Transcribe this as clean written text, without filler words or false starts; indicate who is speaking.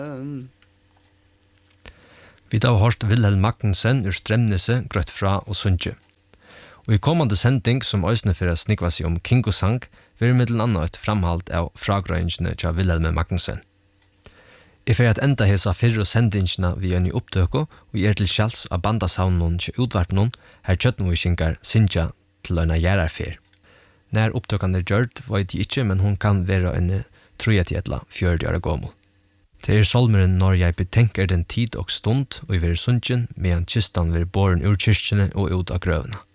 Speaker 1: Vi har hørt Wilhelm Magnussen ur Stremnese, grøtt fra og Sundje. Og i kommande sending som øysene for å snikva seg om Kingo-sang, vil middelen annet et framhalt av fragrøyngene til Wilhelm Magnussen. I for at enda hesa fyrre sendingene vi gjør i opptøko, og gjør til kjelds av bandasavnen til utvarpnen, her kjøttenvishingar Sindja til øyne gjerarfer. Når opptøkene gjørt, vet jeg ikke, men hun kan være en 3-4 år gammel. Det solmeren når jeg betenker den tid og stund, og i være sundjen, medan kistan vil båren ur kyrkjene og ut av grøvene.